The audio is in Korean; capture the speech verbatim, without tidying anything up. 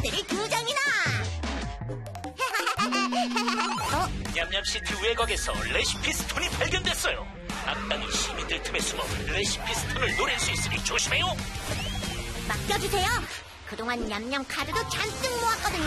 시민들이 두 장이나. 어? 냠냠시티 외곽에서 레시피 스톤이 발견됐어요. 악당이 시민들 틈에 숨어 레시피 스톤을 노릴 수 있으니 조심해요. 맡겨주세요. 그동안 냠냠 카드도 잔뜩 모았거든요.